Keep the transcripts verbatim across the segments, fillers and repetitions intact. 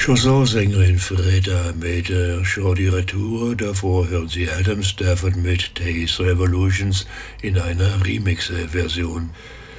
Chansonsängerin Freda Meder, Show die Retour. Davor hören Sie Adam Stafford mit Taste Revolutions in einer Remix-Version.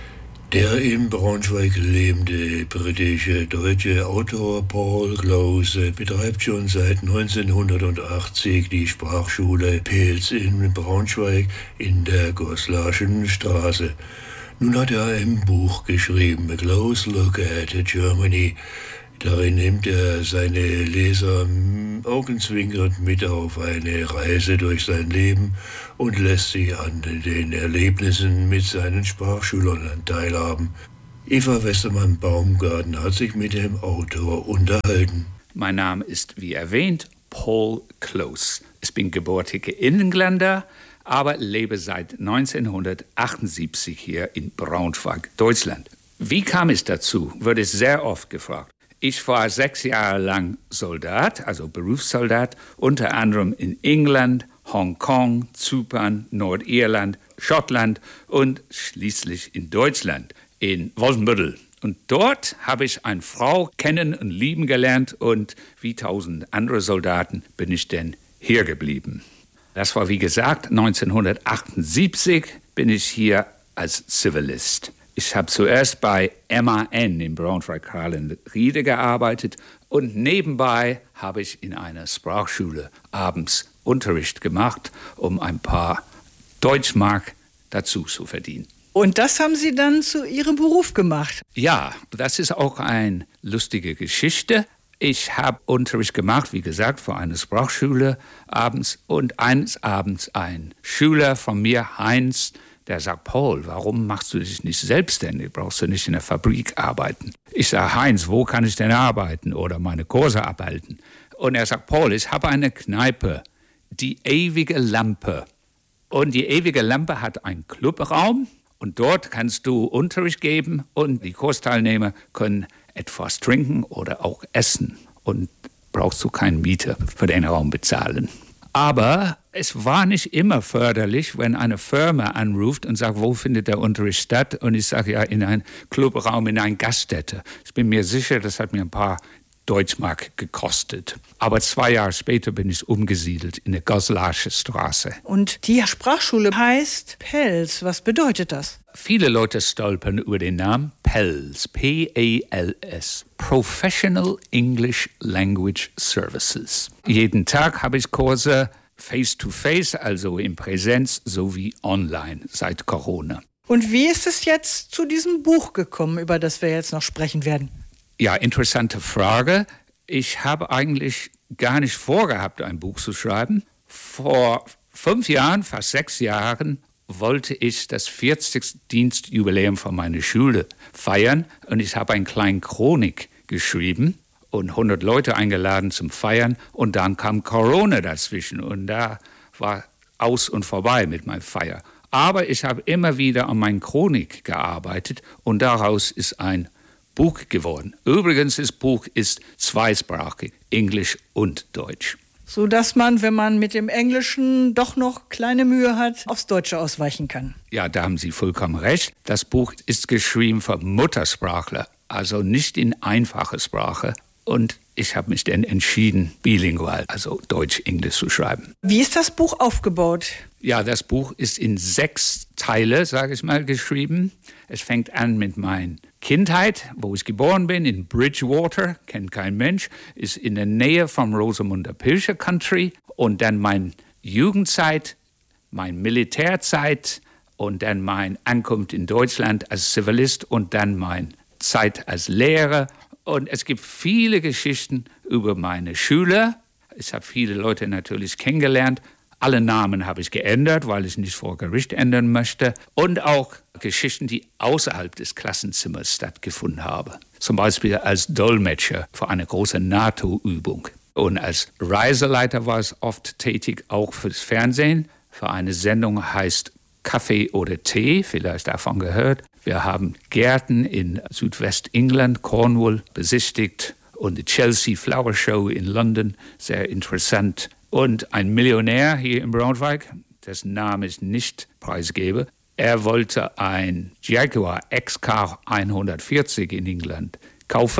Der in Braunschweig lebende britische deutsche Autor Paul Close betreibt schon seit neunzehnhundertachtzig die Sprachschule Pils in Braunschweig in der Goslaschen Straße. Nun hat er ein Buch geschrieben, A Close Look at Germany. Darin nimmt er seine Leser augenzwinkernd mit auf eine Reise durch sein Leben und lässt sie an den Erlebnissen mit seinen Sprachschülern teilhaben. Eva Westermann-Baumgarten hat sich mit dem Autor unterhalten. Mein Name ist, wie erwähnt, Paul Close. Ich bin gebürtiger Engländer, aber lebe seit neunzehnhundertachtundsiebzig hier in Braunschweig, Deutschland. Wie kam es dazu, wurde sehr oft gefragt. Ich war sechs Jahre lang Soldat, also Berufssoldat, unter anderem in England, Hongkong, Zypern, Nordirland, Schottland und schließlich in Deutschland, in Wolfenbüttel. Und dort habe ich eine Frau kennen und lieben gelernt und wie tausend andere Soldaten bin ich denn hier geblieben. Das war wie gesagt neunzehnhundertachtundsiebzig bin ich hier als Zivilist. Ich habe zuerst bei M A N in Braunschweig-Krallen-Riede gearbeitet und nebenbei habe ich in einer Sprachschule abends Unterricht gemacht, um ein paar Deutschmark dazu zu verdienen. Und das haben Sie dann zu Ihrem Beruf gemacht? Ja, das ist auch eine lustige Geschichte. Ich habe Unterricht gemacht, wie gesagt, für eine Sprachschule abends und eines Abends ein Schüler von mir, Heinz, der sagt, Paul, warum machst du dich nicht selbstständig? Brauchst du nicht in der Fabrik arbeiten? Ich sage, Heinz, wo kann ich denn arbeiten oder meine Kurse abhalten? Und er sagt, Paul, ich habe eine Kneipe, die ewige Lampe. Und die ewige Lampe hat einen Clubraum und dort kannst du Unterricht geben und die Kursteilnehmer können etwas trinken oder auch essen. Und brauchst du keinen Mieter für den Raum bezahlen. Aber es war nicht immer förderlich, wenn eine Firma anruft und sagt, wo findet der Unterricht statt? Und ich sage, ja, in einem Clubraum, in einer Gaststätte. Ich bin mir sicher, das hat mir ein paar Deutschmark gekostet. Aber zwei Jahre später bin ich umgesiedelt in der Goslasche Straße. Und die Sprachschule heißt Pels. Was bedeutet das? Viele Leute stolpern über den Namen Pels, P A L S, Professional English Language Services. Jeden Tag habe ich Kurse face-to-face, also in Präsenz, sowie online seit Corona. Und wie ist es jetzt zu diesem Buch gekommen, über das wir jetzt noch sprechen werden? Ja, interessante Frage. Ich habe eigentlich gar nicht vorgehabt, ein Buch zu schreiben. Vor fünf Jahren, fast sechs Jahren, wollte ich das vierzigste Dienstjubiläum von meiner Schule feiern und ich habe eine kleine Chronik geschrieben und hundert Leute eingeladen zum Feiern und dann kam Corona dazwischen und da war aus und vorbei mit meiner Feier. Aber ich habe immer wieder an meiner Chronik gearbeitet und daraus ist ein Buch geworden. Übrigens, das Buch ist zweisprachig, Englisch und Deutsch. So dass man, wenn man mit dem Englischen doch noch kleine Mühe hat, aufs Deutsche ausweichen kann. Ja, da haben Sie vollkommen recht. Das Buch ist geschrieben für Muttersprachler, also nicht in einfache Sprache. Und ich habe mich dann entschieden, bilingual, also Deutsch-Englisch zu schreiben. Wie ist das Buch aufgebaut? Ja, das Buch ist in sechs Teile, sage ich mal, geschrieben. Es fängt an mit meiner Kindheit, wo ich geboren bin, in Bridgewater, kennt kein Mensch, ist in der Nähe vom Rosamunde Pilcher Country. Und dann meine Jugendzeit, meine Militärzeit und dann meine Ankunft in Deutschland als Zivilist und dann meine Zeit als Lehrer. Und es gibt viele Geschichten über meine Schüler. Ich habe viele Leute natürlich kennengelernt. Alle Namen habe ich geändert, weil ich nicht vor Gericht ändern möchte. Und auch Geschichten, die außerhalb des Klassenzimmers stattgefunden haben. Zum Beispiel als Dolmetscher für eine große NATO-Übung. Und als Reiseleiter war ich oft tätig, auch fürs Fernsehen. Für eine Sendung heißt Kaffee oder Tee, vielleicht davon gehört. Wir haben Gärten in Südwestengland, Cornwall, besichtigt. Und die Chelsea Flower Show in London, sehr interessant. Und ein Millionär hier in Braunschweig, dessen Name ich nicht preisgebe, er wollte ein Jaguar X-Car hundertvierzig in England kaufen,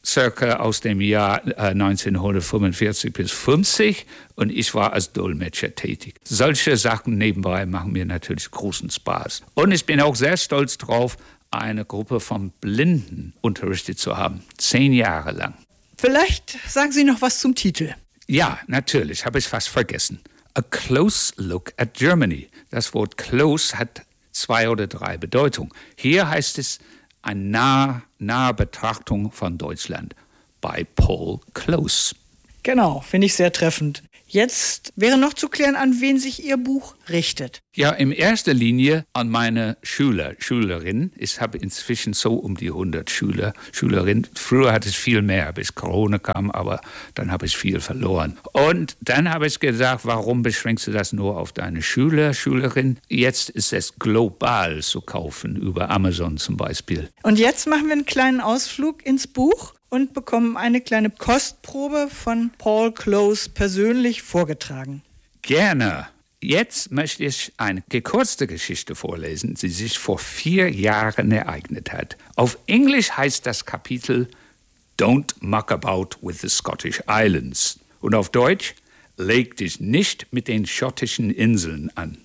circa aus dem Jahr äh, neunzehnhundertfünfundvierzig bis fünfzig und ich war als Dolmetscher tätig. Solche Sachen nebenbei machen mir natürlich großen Spaß. Und ich bin auch sehr stolz drauf, eine Gruppe von Blinden unterrichtet zu haben, zehn Jahre lang. Vielleicht sagen Sie noch was zum Titel. Ja, natürlich, habe ich fast vergessen. A Close Look at Germany. Das Wort close hat zwei oder drei Bedeutungen. Hier heißt es eine nahe, nahe Betrachtung von Deutschland bei Paul Close. Genau, finde ich sehr treffend. Jetzt wäre noch zu klären, an wen sich Ihr Buch richtet. Ja, in erster Linie an meine Schüler, Schülerinnen. Ich habe inzwischen so um die hundert Schüler, Schülerinnen. Früher hatte ich viel mehr, bis Corona kam, aber dann habe ich viel verloren. Und dann habe ich gesagt, warum beschränkst du das nur auf deine Schüler, Schülerinnen? Jetzt ist es global zu kaufen, über Amazon zum Beispiel. Und jetzt machen wir einen kleinen Ausflug ins Buch und bekommen eine kleine Kostprobe von Paul Close persönlich vorgetragen. Gerne. Jetzt möchte ich eine gekürzte Geschichte vorlesen, die sich vor vier Jahren ereignet hat. Auf Englisch heißt das Kapitel Don't Muck About with the Scottish Islands. Und auf Deutsch, leg dich nicht mit den schottischen Inseln an.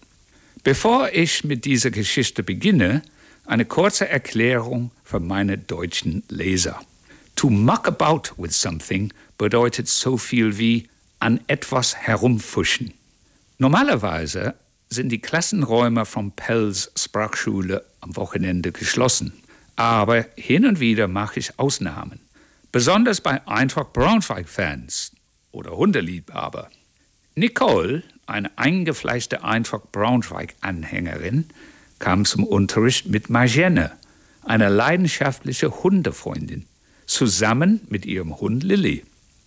Bevor ich mit dieser Geschichte beginne, eine kurze Erklärung für meine deutschen Leser. To muck about with something bedeutet so viel wie an etwas herumfuschen. Normalerweise sind die Klassenräume von Pells Sprachschule am Wochenende geschlossen. Aber hin und wieder mache ich Ausnahmen. Besonders bei Eintracht Braunschweig-Fans oder Hundeliebhaber. Nicole, eine eingefleischte Eintracht Braunschweig-Anhängerin, kam zum Unterricht mit Marjane, einer leidenschaftlichen Hundefreundin, zusammen mit ihrem Hund Lilly.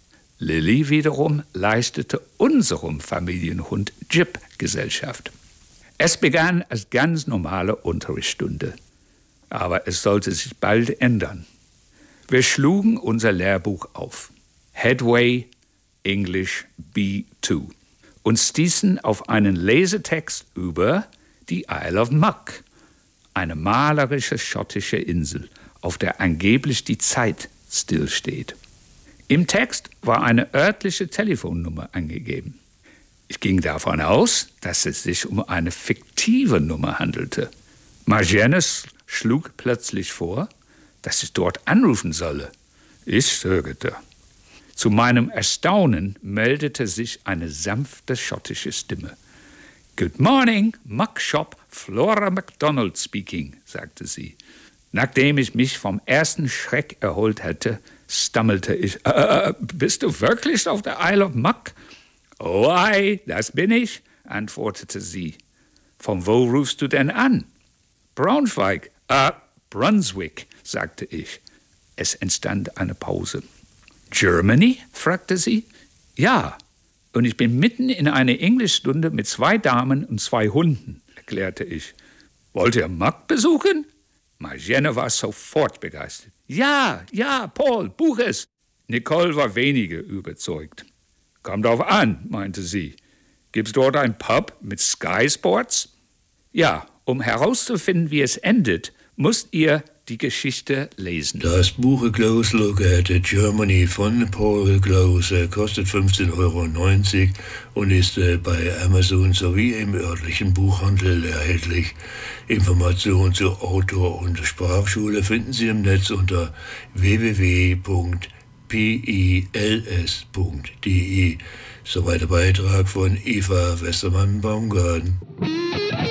Lilly wiederum leistete unserem Familienhund Jip Gesellschaft. Es begann als ganz normale Unterrichtsstunde. Aber es sollte sich bald ändern. Wir schlugen unser Lehrbuch auf. Headway English B zwei. Und stießen auf einen Lesetext über die Isle of Muck, eine malerische schottische Insel, auf der angeblich die Zeit stillsteht. Im Text war eine örtliche Telefonnummer angegeben. Ich ging davon aus, dass es sich um eine fiktive Nummer handelte. Marjane schlug plötzlich vor, dass ich dort anrufen solle. Ich zögerte. Zu meinem Erstaunen meldete sich eine sanfte schottische Stimme. Good morning, Muck Shop, Flora MacDonald speaking, sagte sie. Nachdem ich mich vom ersten Schreck erholt hatte, stammelte ich, äh, bist du wirklich auf der Isle of Muck? Oh, ei, das bin ich, antwortete sie. Von wo rufst du denn an? Braunschweig, äh, Brunswick, sagte ich. Es entstand eine Pause. Germany? fragte sie. Ja, und ich bin mitten in einer Englischstunde mit zwei Damen und zwei Hunden, erklärte ich. Wollt ihr Muck besuchen? Marjane war sofort begeistert. Ja, ja, Paul, buch es. Nicole war weniger überzeugt. Kommt drauf an, meinte sie. Gibt's dort ein Pub mit Sky Sports? Ja, um herauszufinden, wie es endet, müsst ihr die Geschichte lesen. Das Buch A Close Look at Germany von Paul Close kostet fünfzehn Euro neunzig und ist bei Amazon sowie im örtlichen Buchhandel erhältlich. Informationen zur Autor- und Sprachschule finden Sie im Netz unter w w w punkt pils punkt de. Soweit der Beitrag von Eva Westermann-Baumgarten.